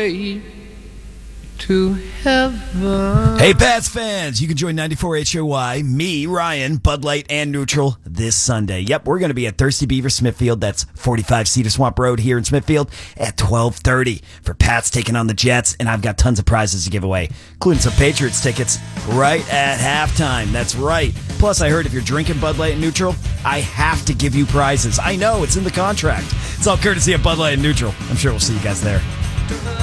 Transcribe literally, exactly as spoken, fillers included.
way to heaven. Hey, Pats fans, you can join ninety-four H O Y, me, Ryan, Bud Light, and Neutral this Sunday. Yep, we're going to be at Thirsty Beaver Smithfield. That's forty-five Cedar Swamp Road here in Smithfield at twelve thirty for Pats taking on the Jets, and I've got tons of prizes to give away, including some Patriots tickets right at halftime. That's right. Plus, I heard if you're drinking Bud Light and Neutral, I have to give you prizes. I know, it's in the contract. It's all courtesy of Bud Light and Neutral. I'm sure we'll see you guys there.